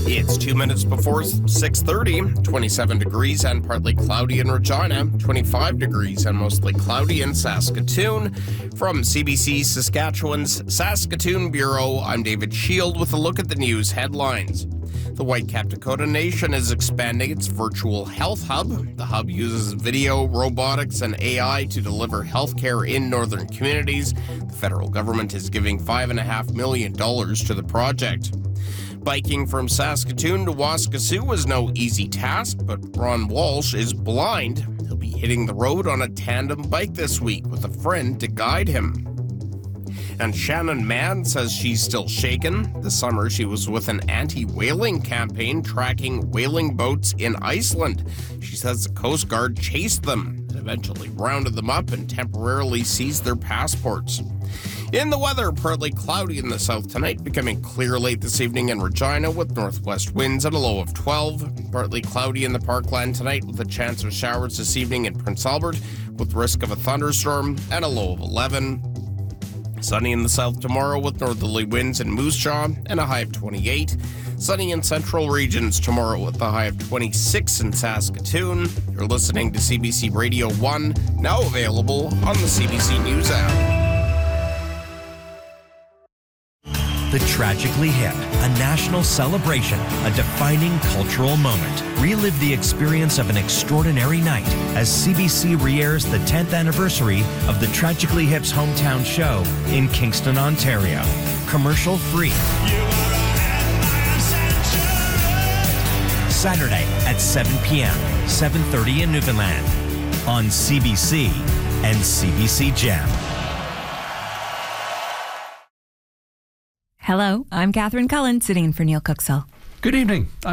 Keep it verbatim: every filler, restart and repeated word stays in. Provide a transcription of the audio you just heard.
It's two minutes before six thirty, twenty-seven degrees and partly cloudy in Regina, twenty-five degrees and mostly cloudy in Saskatoon. From C B C Saskatchewan's Saskatoon Bureau, I'm David Shield with a look at the news headlines. The Whitecap Dakota Nation is expanding its virtual health hub. The hub uses video, robotics, and A I to deliver healthcare in northern communities. The federal government is giving five point five million dollars to the project. Biking from Saskatoon to Waskesiu was no easy task, but Ron Walsh is blind. He'll be hitting the road on a tandem bike this week with a friend to guide him. And Shannon Mann says she's still shaken. This summer, she was with an anti-whaling campaign tracking whaling boats in Iceland. She says the Coast Guard chased them, eventually rounded them up and temporarily seized their passports. In the weather, partly cloudy in the south tonight, becoming clear late this evening in Regina with northwest winds at a low of twelve. Partly cloudy in the Parkland tonight with a chance of showers this evening in Prince Albert with risk of a thunderstorm and a low of eleven. Sunny in the south tomorrow with northerly winds in Moose Jaw and a high of twenty-eight. Sunny in central regions tomorrow with a high of twenty-six in Saskatoon. You're listening to C B C Radio one, now available on the C B C News app. The Tragically Hip, a national celebration, a defining cultural moment. Relive the experience of an extraordinary night as C B C re-airs the tenth anniversary of the Tragically Hip's hometown show in Kingston, Ontario. Commercial free. Saturday at seven p.m., seven thirty in Newfoundland on C B C and C B C Gem. Hello, I'm Catherine Cullen, sitting in for Neil Cooksall. Good evening. I'm